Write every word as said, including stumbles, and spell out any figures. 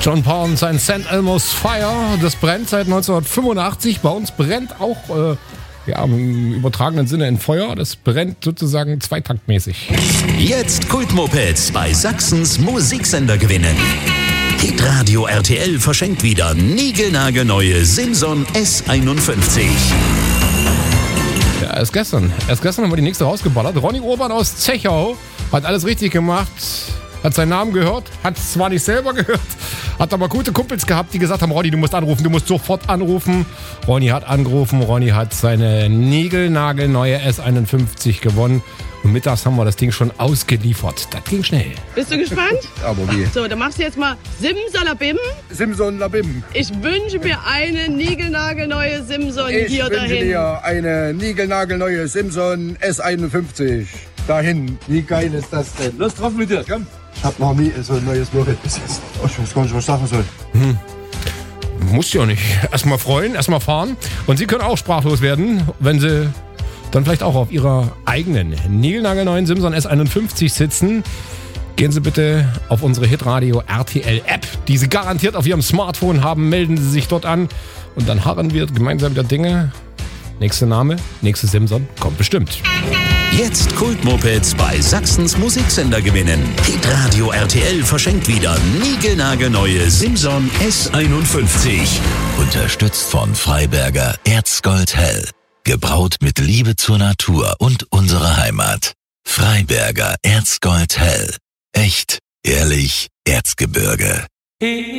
John Paul und sein Saint Elmo's Fire. Das brennt seit neunzehnhundertfünfundachtzig. Bei uns brennt auch äh, ja, im übertragenen Sinne ein Feuer. Das brennt sozusagen zweitaktmäßig. Jetzt Kultmopeds bei Sachsens Musiksender gewinnen. Hitradio R T L verschenkt wieder niegelnagelneue Simson S einundfünfzig. Ja, erst gestern. Erst gestern haben wir die nächste rausgeballert. Ronny Urban aus Zechau hat alles richtig gemacht. Hat seinen Namen gehört, hat es zwar nicht selber gehört, hat aber gute Kumpels gehabt, die gesagt haben, Ronny, du musst anrufen, du musst sofort anrufen. Ronny hat angerufen, Ronny hat seine niegelnagelneue S einundfünfzig gewonnen. Und mittags haben wir das Ding schon ausgeliefert. Das ging schnell. Bist du gespannt? Aber wie? So, dann machst du jetzt mal Simsalabim. Simson-Labim. Ich wünsche mir eine niegelnagelneue Simson Ich hier wünsche dahin. dir eine niegelnagelneue Simson S einundfünfzig. Dahin. Wie geil ist das denn? Los drauf mit dir, komm. Ich hab noch nie so ein neues Moped besessen. Oh, ich weiß gar nicht, was ich sagen soll. Hm. Muss ja nicht. Erstmal freuen, erstmal fahren. Und Sie können auch sprachlos werden, wenn Sie dann vielleicht auch auf Ihrer eigenen niegelnagelneuen Simson S einundfünfzig sitzen. Gehen Sie bitte auf unsere Hitradio R T L App, die Sie garantiert auf Ihrem Smartphone haben. Melden Sie sich dort an und dann harren wir gemeinsam der Dinge. Nächster Name, nächste Simson kommt bestimmt. Jetzt Kultmopeds bei Sachsens Musiksender gewinnen. Hitradio R T L verschenkt wieder niegelnagelneue Simson S einundfünfzig. Unterstützt von Freiberger Erzgold Hell. Gebraut mit Liebe zur Natur und unserer Heimat. Freiberger Erzgold Hell. Echt, ehrlich, Erzgebirge.